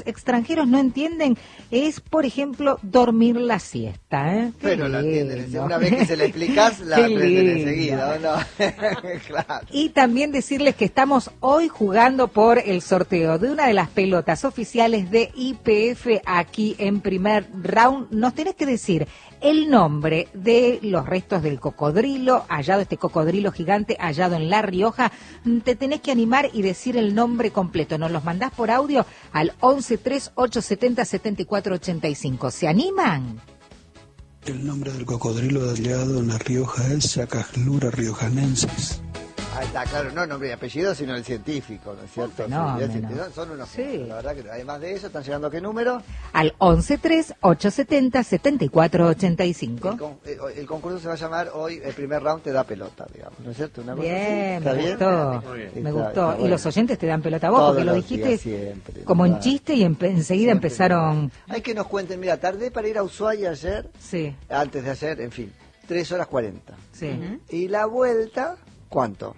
extranjeros no entienden es, por ejemplo, dormir la siesta, ¿eh? Pero lo entienden, una vez que se le explicas, la aprenden enseguida, ¿o no? Claro. Y también decirles que estamos hoy jugando por el sorteo de una de las pelotas oficiales de YPF aquí en Primer Round. Nos tenés que decir el nombre de los restos del cocodrilo hallado, este cocodrilo gigante hallado en La Rioja. Te tenés que animar y decir el nombre completo. Nos los mandás por audio al 1138707485. ¿Se animan? El nombre del cocodrilo hallado en La Rioja es Sacajlura riojanensis. Ah, está claro, no nombre y apellido, sino el científico, ¿no es cierto? Sí, son unos la verdad que además de eso, ¿están llegando a qué número? Al 1138707485. El concurso se va a llamar hoy, el primer round te da pelota, digamos, ¿no es cierto? Una cosa bien, así. me gustó, me gustó. Bueno. Y los oyentes te dan pelota a vos, porque lo dijiste siempre, como en chiste y enseguida empezaron... Hay que nos cuenten, mira, tardé para ir a Ushuaia ayer, antes de ayer, en fin, 3 horas 40. Sí. Y la vuelta, ¿cuánto?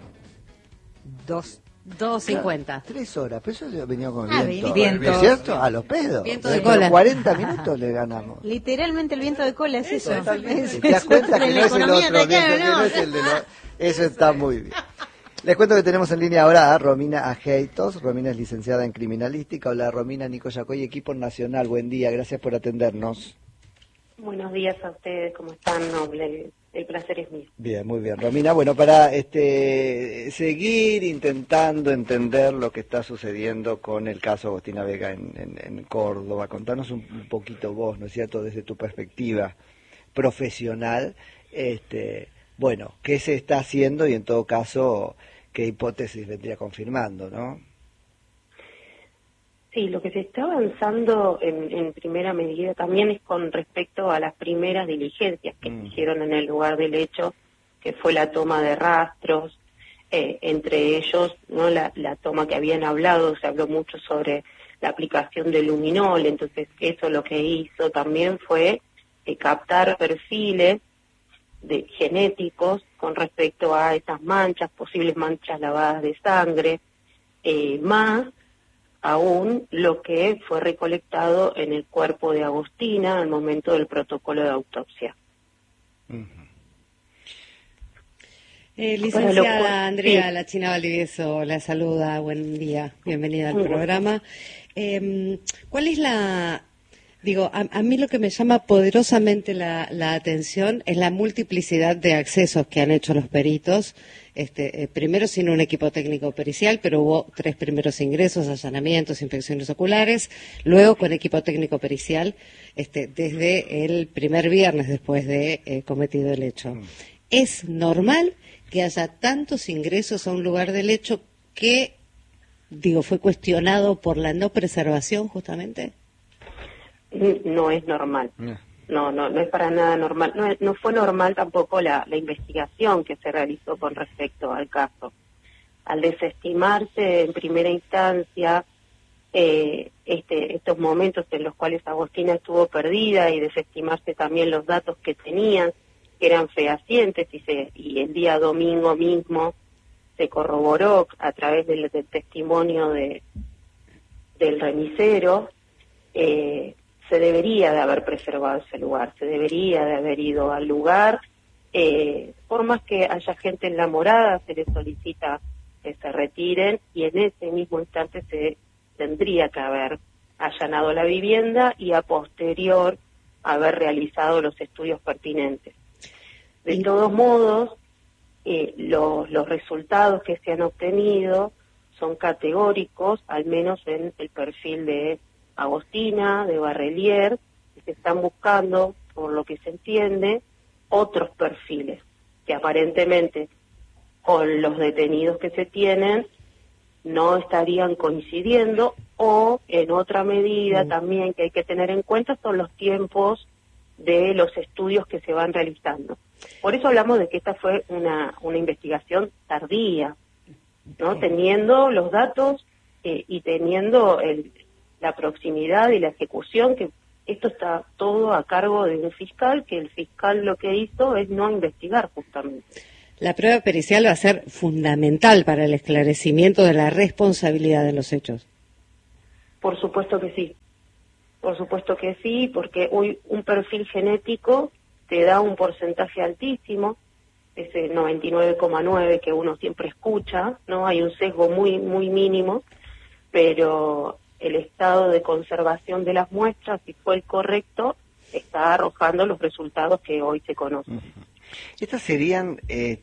2:50. 3 horas, pero eso venía con el viento. ¿Es cierto? A los pedos. Viento de cola. 40 minutos le ganamos. Literalmente el viento de cola es eso. Totalmente. ¿Te das cuenta que no es el otro viento, que no es el de los... Eso está muy bien. Les cuento que tenemos en línea ahora a Romina Ajeitos. Romina es licenciada en criminalística. Hola Romina, Nico Yacoy, equipo nacional. Buen día, gracias por atendernos. Buenos días a ustedes, ¿cómo están? El placer es mío. Bien, muy bien, Romina. Bueno, para seguir intentando entender lo que está sucediendo con el caso Agostina Vega en Córdoba, contanos un poquito vos, ¿no es cierto?, desde tu perspectiva profesional, bueno, ¿qué se está haciendo y en todo caso, qué hipótesis vendría confirmando, ¿no? Sí, lo que se está avanzando en primera medida también es con respecto a las primeras diligencias que se hicieron en el lugar del hecho, que fue la toma de rastros, entre ellos no la toma que habían hablado, se habló mucho sobre la aplicación del luminol, entonces eso lo que hizo también fue captar perfiles genéticos con respecto a esas manchas, posibles manchas lavadas de sangre, más aún lo que fue recolectado en el cuerpo de Agostina al momento del protocolo de autopsia. Licenciada Andrea La China Valdivieso la saluda, buen día, bienvenida al programa. ¿Cuál es a mí lo que me llama poderosamente la atención es la multiplicidad de accesos que han hecho los peritos, primero sin un equipo técnico pericial, pero hubo 3 primeros ingresos, allanamientos, inspecciones oculares, luego con equipo técnico pericial, desde el primer viernes después de cometido el hecho. ¿Es normal que haya tantos ingresos a un lugar del hecho que, fue cuestionado por la no preservación justamente? No es normal. No es para nada normal. No fue normal tampoco la investigación que se realizó con respecto al caso. Al desestimarse en primera instancia estos momentos en los cuales Agostina estuvo perdida y desestimarse también los datos que tenían, que eran fehacientes, y el día domingo mismo se corroboró a través del testimonio del remisero, se debería de haber preservado ese lugar, se debería de haber ido al lugar, por más que haya gente en la morada, se les solicita que se retiren y en ese mismo instante se tendría que haber allanado la vivienda y a posterior haber realizado los estudios pertinentes. De todos modos, los resultados que se han obtenido son categóricos, al menos en el perfil de Agostina, de Barrelier, que se están buscando, por lo que se entiende, otros perfiles que aparentemente con los detenidos que se tienen no estarían coincidiendo, o en otra medida también que hay que tener en cuenta son los tiempos de los estudios que se van realizando. Por eso hablamos de que esta fue una investigación tardía, ¿no? Teniendo los datos y teniendo la proximidad y la ejecución, que esto está todo a cargo de un fiscal, que el fiscal lo que hizo es no investigar justamente. La prueba pericial va a ser fundamental para el esclarecimiento de la responsabilidad de los hechos. Por supuesto que sí. Por supuesto que sí, porque hoy un perfil genético te da un porcentaje altísimo, ese 99,9 que uno siempre escucha, ¿no? Hay un sesgo muy mínimo, pero el estado de conservación de las muestras, si fue el correcto, está arrojando los resultados que hoy se conocen. Uh-huh. Estas serían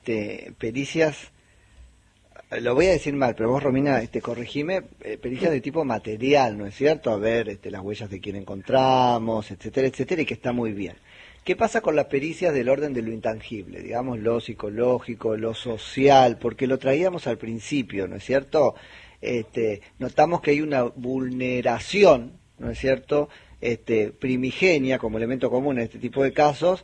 pericias, lo voy a decir mal, pero vos, Romina, corregime, pericias de tipo material, ¿no es cierto? A ver las huellas de quién encontramos, etcétera, etcétera, y que está muy bien. ¿Qué pasa con las pericias del orden de lo intangible, digamos, lo psicológico, lo social? Porque lo traíamos al principio, ¿no es cierto? Notamos que hay una vulneración, ¿no es cierto?, primigenia como elemento común en este tipo de casos,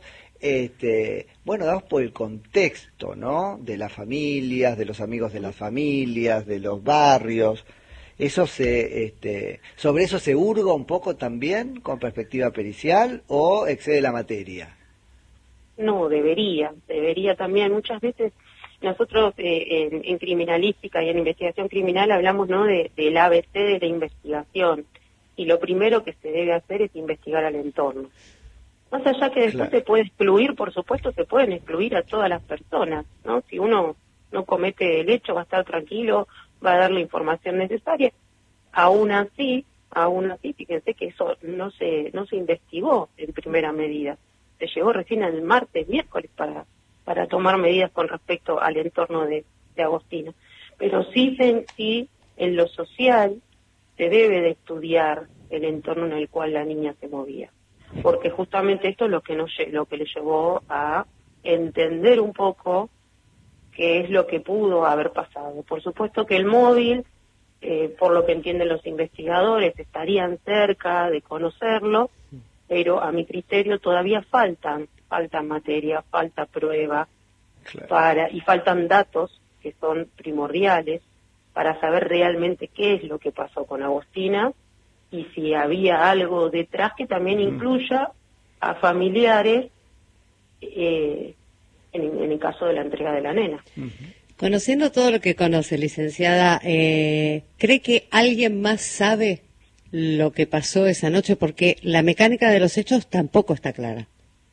bueno, damos por el contexto, ¿no?, de las familias, de los amigos de las familias, de los barrios. Eso ¿sobre eso se hurga un poco también con perspectiva pericial o excede la materia? No, debería también. Muchas veces nosotros en criminalística y en investigación criminal hablamos, ¿no?, del ABC de la investigación, y lo primero que se debe hacer es investigar al entorno. Más allá que después se puede excluir, por supuesto, se pueden excluir a todas las personas, ¿no? Si uno no comete el hecho, va a estar tranquilo, va a dar la información necesaria. Aún así, fíjense que eso no se investigó en primera medida. Se llegó recién el martes, miércoles, para tomar medidas con respecto al entorno de Agostina. Pero sí en lo social se debe de estudiar el entorno en el cual la niña se movía, porque justamente esto es lo que le llevó a entender un poco qué es lo que pudo haber pasado. Por supuesto que el móvil, por lo que entienden los investigadores, estarían cerca de conocerlo, pero a mi criterio todavía falta materia, falta prueba, y faltan datos que son primordiales para saber realmente qué es lo que pasó con Agostina y si había algo detrás que también incluya a familiares en el caso de la entrega de la nena. Conociendo todo lo que conoce, licenciada, ¿cree que alguien más sabe lo que pasó esa noche? Porque la mecánica de los hechos tampoco está clara.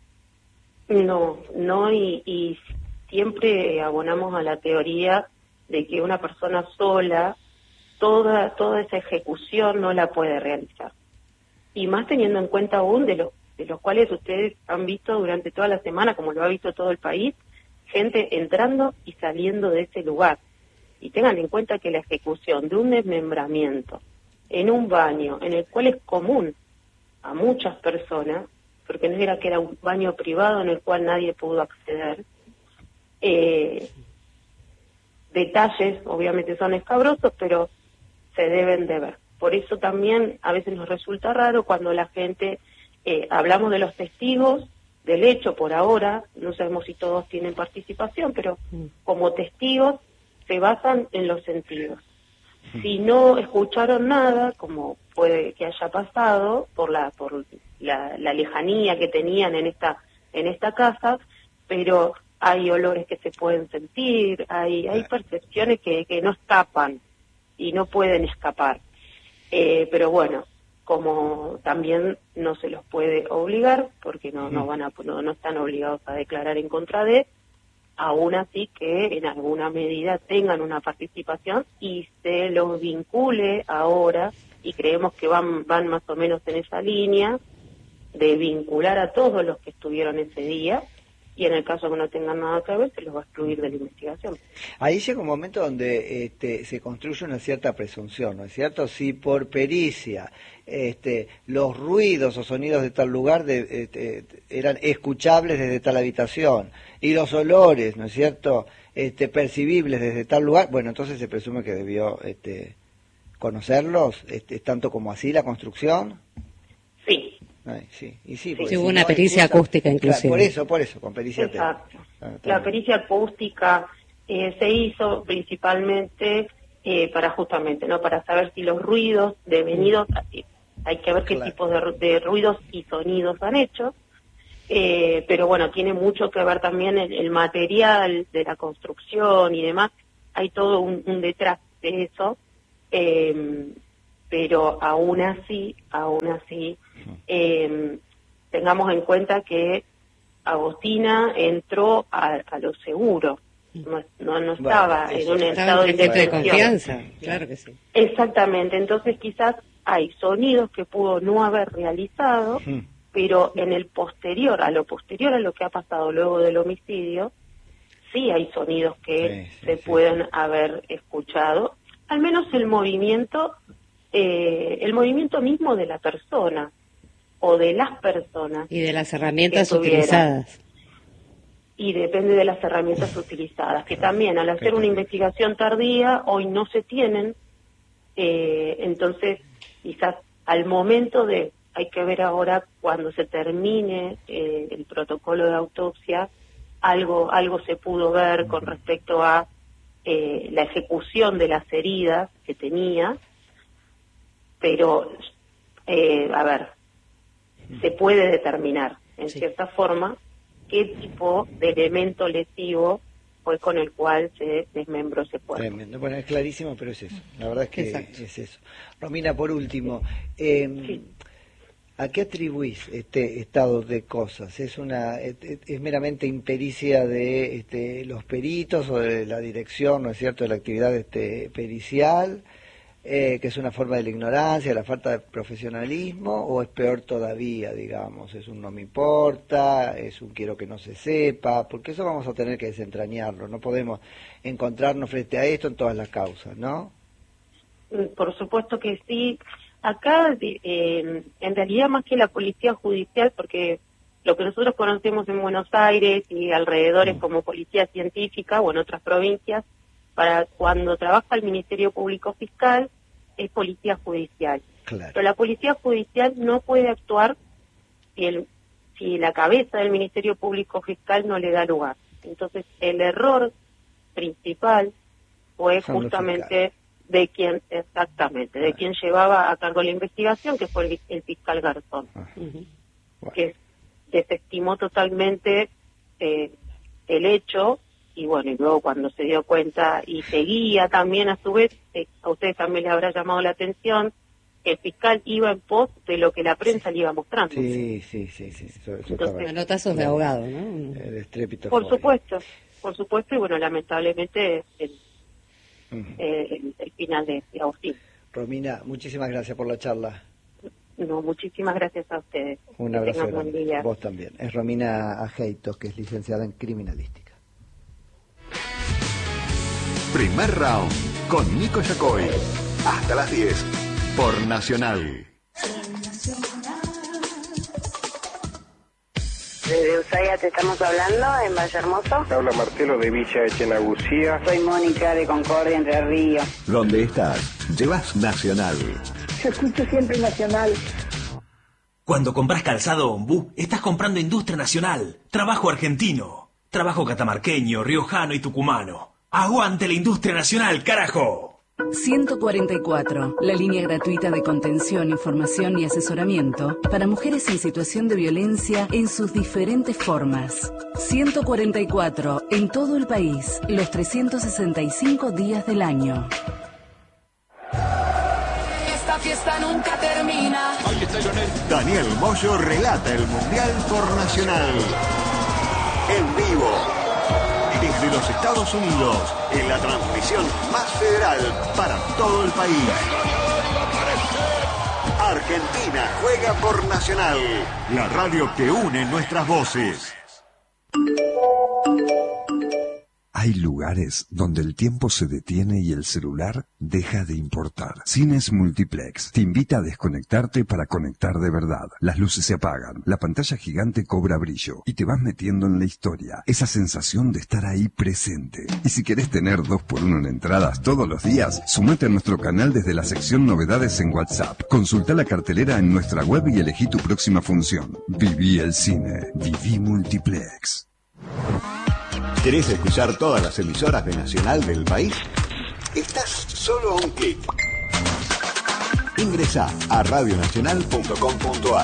No, y siempre abonamos a la teoría de que una persona sola, toda esa ejecución no la puede realizar. Y más teniendo en cuenta aún de los cuales ustedes han visto durante toda la semana, como lo ha visto todo el país, gente entrando y saliendo de ese lugar. Y tengan en cuenta que la ejecución de un desmembramiento en un baño, en el cual es común a muchas personas, porque no era que era un baño privado en el cual nadie pudo acceder, detalles obviamente son escabrosos, pero se deben de ver. Por eso también a veces nos resulta raro cuando la gente, hablamos de los testigos del hecho por ahora, no sabemos si todos tienen participación, pero como testigos se basan en los sentidos. Si no escucharon nada, como puede que haya pasado por la lejanía que tenían en esta casa, pero hay olores que se pueden sentir, hay percepciones que no escapan y no pueden escapar. Pero bueno, como también no se los puede obligar, porque no están obligados a declarar en contra de, aún así que en alguna medida tengan una participación y se los vincule ahora, y creemos que van más o menos en esa línea de vincular a todos los que estuvieron ese día, y en el caso que no tengan nada que ver, se los va a excluir de la investigación. Ahí llega un momento donde se construye una cierta presunción, ¿no es cierto? Si por pericia los ruidos o sonidos de tal lugar eran escuchables desde tal habitación, y los olores, ¿no es cierto?, percibibles desde tal lugar, bueno, entonces se presume que debió conocerlos, tanto como así la construcción. Sí. Ay, sí. Y sí, hubo una pericia acústica inclusive. Claro, por eso, con pericia exacto. La pericia acústica se hizo principalmente para justamente, ¿no?, para saber si los ruidos devenidos, hay que ver qué tipos de ruidos y sonidos han hecho, pero bueno, tiene mucho que ver también el material de la construcción y demás, hay todo un detrás de eso, pero aún así, tengamos en cuenta que Agostina entró a lo seguro, no estaba en un estado de confianza, claro que sí. Exactamente, entonces quizás hay sonidos que pudo no haber realizado, pero en el posterior a lo que ha pasado luego del homicidio, sí hay sonidos que se pueden haber escuchado, al menos el movimiento mismo de la persona o de las personas. Y de las herramientas utilizadas. Y depende de las herramientas utilizadas, que también al hacer una investigación tardía, hoy no se tienen, entonces quizás al momento hay que ver ahora cuando se termine el protocolo de autopsia, algo se pudo ver con respecto a la ejecución de las heridas que tenía, pero, se puede determinar, en cierta forma, qué tipo de elemento lesivo fue con el cual se desmembró ese cuerpo. Tremendo. Bueno, es clarísimo, pero es eso. La verdad es que es eso. Romina, por último, ¿a qué atribuís este estado de cosas? ¿Es meramente impericia de los peritos o de la dirección, ¿no es cierto?, de la actividad pericial, que es una forma de la ignorancia, la falta de profesionalismo, o es peor todavía, digamos, es un no me importa, es un quiero que no se sepa, porque eso vamos a tener que desentrañarlo, no podemos encontrarnos frente a esto en todas las causas, ¿no? Por supuesto que sí. Acá, en realidad, más que la policía judicial, porque lo que nosotros conocemos en Buenos Aires y alrededores como policía científica o en otras provincias, para cuando trabaja el Ministerio Público Fiscal, es policía judicial. Claro. Pero la policía judicial no puede actuar si la cabeza del Ministerio Público Fiscal no le da lugar. Entonces, el error principal fue justamente de quien llevaba a cargo la investigación, que fue el fiscal Garzón, que desestimó totalmente el hecho. Y bueno, y luego cuando se dio cuenta y seguía también a su vez, a ustedes también les habrá llamado la atención, el fiscal iba en pos de lo que la prensa le iba mostrando. Sí. Entonces, manotazos de abogado, ¿no? El estrépito. Por supuesto, y bueno, lamentablemente el final de Agustín. Romina, muchísimas gracias por la charla. No, muchísimas gracias a ustedes. Un abrazo grande. Buen día. Vos también. Es Romina Ajeitos, que es licenciada en criminalística. Primer Round con Nico Yacoy. Hasta las 10 por Nacional. Desde Ushuaia te estamos hablando, en Valle Hermoso. Habla Marcelo de Villa Echenagucía. Soy Mónica de Concordia, Entre Ríos. ¿Dónde estás? Llevas Nacional. Yo escucho siempre Nacional. Cuando compras calzado Ombú, estás comprando industria nacional, trabajo argentino, trabajo catamarqueño, riojano y tucumano. ¡Aguante la industria nacional, carajo! 144, la línea gratuita de contención, información y asesoramiento para mujeres en situación de violencia en sus diferentes formas. 144, en todo el país, los 365 días del año. Esta fiesta nunca termina. Daniel Moyo relata el Mundial por Nacional. En vivo. Desde los Estados Unidos, en la transmisión más federal para todo el país. Argentina juega por Nacional, la radio que une nuestras voces. Hay lugares donde el tiempo se detiene y el celular deja de importar. Cines Multiplex te invita a desconectarte para conectar de verdad. Las luces se apagan, la pantalla gigante cobra brillo y te vas metiendo en la historia. Esa sensación de estar ahí presente. Y si querés tener 2x1 en entradas todos los días, sumate a nuestro canal desde la sección Novedades en WhatsApp. Consulta la cartelera en nuestra web y elegí tu próxima función. Viví el cine. Viví Multiplex. ¿Querés escuchar todas las emisoras de Nacional del país? Estás solo a un clic. Ingresá a radionacional.com.ar.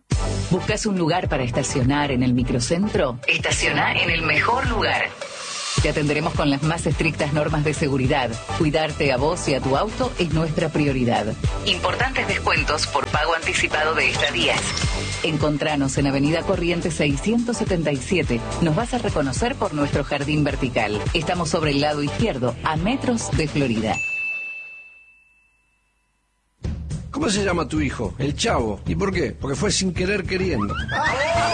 ¿Buscas un lugar para estacionar en el microcentro? Estaciona en el mejor lugar. Te atenderemos con las más estrictas normas de seguridad. Cuidarte a vos y a tu auto es nuestra prioridad. Importantes descuentos por pago anticipado de estadías. Encontranos en Avenida Corrientes 677. Nos vas a reconocer por nuestro jardín vertical. Estamos sobre el lado izquierdo, a metros de Florida. ¿Cómo se llama tu hijo? El Chavo. ¿Y por qué? Porque fue sin querer queriendo.